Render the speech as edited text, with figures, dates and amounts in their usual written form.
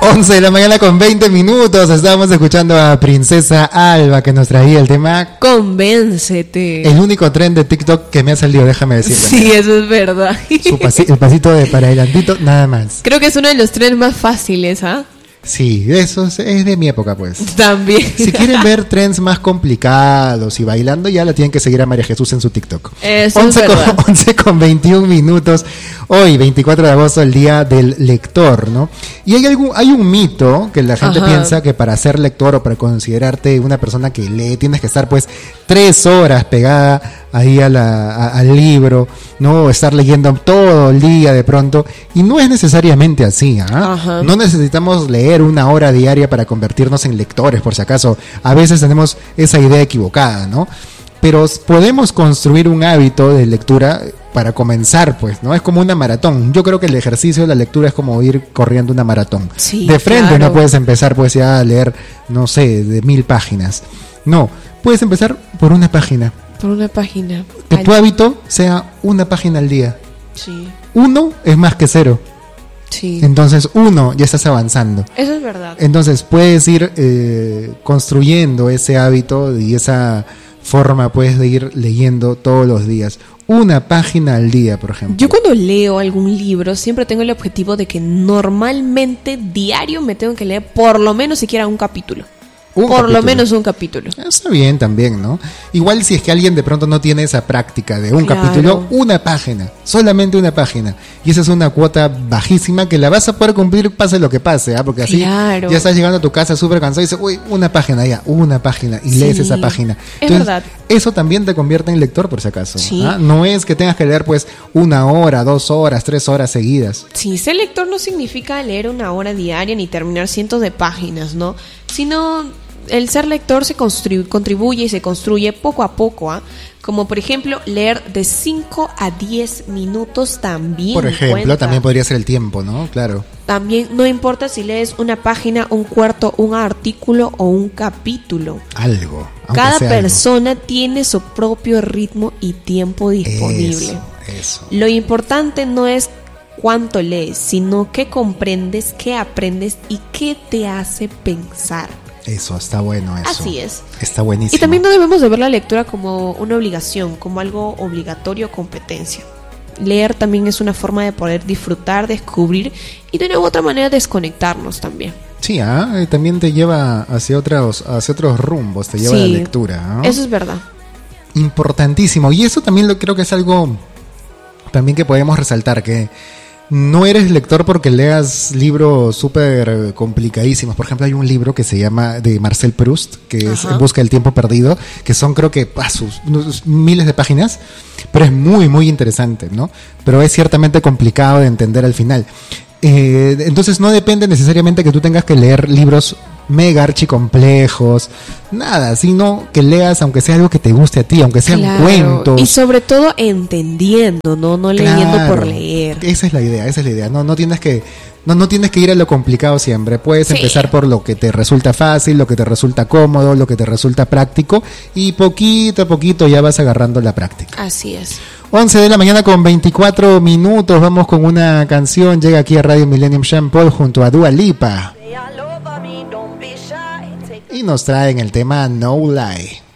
11 de la mañana con 20 minutos. Estábamos escuchando a Princesa Alba, que nos traía el tema Convéncete. El único tren de TikTok que me ha salido, déjame decirlo. Sí, eso es verdad. El pasito de para adelantito, nada más. Creo que es uno de los trenes más fáciles, ¿ah? Sí, eso es de mi época, pues. También. Si quieren ver trends más complicados y bailando, ya la tienen que seguir a María Jesús en su TikTok. Eso 11 con 21 minutos. Hoy, 24 de agosto, el día del lector, ¿no? Y hay un mito que la gente piensa que para ser lector o para considerarte una persona que lee, tienes que estar pues 3 horas pegada ahí al libro, ¿no? O estar leyendo todo el día de pronto. Y no es necesariamente así, ¿ah? No necesitamos leer 1 hora diaria para convertirnos en lectores, por si acaso. A veces tenemos esa idea equivocada, ¿no? Pero podemos construir un hábito de lectura para comenzar, pues, ¿no? Es como una maratón. Yo creo que el ejercicio de la lectura es como ir corriendo una maratón. Sí, de frente claro. No puedes empezar, pues, ya a leer, no sé, de 1000 páginas. No, puedes empezar por una página. Por una página. Que tu hábito sea una página al día. Sí. 1 es más que 0. Sí. Entonces 1 ya estás avanzando. Eso es verdad. Entonces puedes ir construyendo ese hábito y esa forma, puedes de ir leyendo todos los días. Una página al día, por ejemplo. Yo cuando leo algún libro siempre tengo el objetivo de que normalmente diario me tengo que leer por lo menos siquiera un capítulo. Por lo menos un capítulo. Está bien también, ¿no? Igual si es que alguien de pronto no tiene esa práctica de un capítulo, una página, solamente una página. Y esa es una cuota bajísima que la vas a poder cumplir pase lo que pase, ¿ah? Porque así ya estás llegando a tu casa súper cansado y dices, uy, una página ya, una página, y lees esa página. Entonces, verdad. Eso también te convierte en lector, por si acaso. Sí. ¿Ah? No es que tengas que leer pues 1 hora, 2 horas, 3 horas seguidas. Sí, ser lector no significa leer 1 hora diaria ni terminar cientos de páginas, ¿no? Sino el ser lector se contribuye y se construye poco a poco, ¿ah? Como por ejemplo leer de 5 a 10 minutos también. Por ejemplo, cuenta. También podría ser el tiempo, ¿no? Claro. También no importa si lees una página, un cuarto, un artículo o un capítulo. Algo. Cada persona tiene su propio ritmo y tiempo disponible. Eso. Lo importante no es cuánto lees, sino qué comprendes, qué aprendes y qué te hace pensar. Eso, está bueno eso. Así es. Está buenísimo. Y también no debemos de ver la lectura como una obligación, como algo obligatorio o competencia. Leer también es una forma de poder disfrutar, descubrir y de una u otra manera desconectarnos también. Sí, también te lleva hacia otros rumbos, te lleva la lectura, ¿no? Eso es verdad. Importantísimo. Y eso también creo que es algo también que podemos resaltar, que no eres lector porque leas libros súper complicadísimos. Por ejemplo, hay un libro que se llama de Marcel Proust, que es En busca del tiempo perdido, que son creo que sus miles de páginas, pero es muy, muy interesante, ¿no? Pero es ciertamente complicado de entender al final. Entonces no depende necesariamente que tú tengas que leer libros mega archicomplejos, nada, sino que leas aunque sea algo que te guste a ti, aunque sean cuentos. Y sobre todo entendiendo, no leyendo por leer. Esa es la idea. No tienes que ir a lo complicado siempre. Puedes empezar por lo que te resulta fácil, lo que te resulta cómodo, lo que te resulta práctico, y poquito a poquito ya vas agarrando la práctica. Así es. 11 de la mañana con 24 minutos, vamos con una canción, llega aquí a Radio Millennium Sean Paul junto a Dua Lipa. Y nos traen el tema No Lie.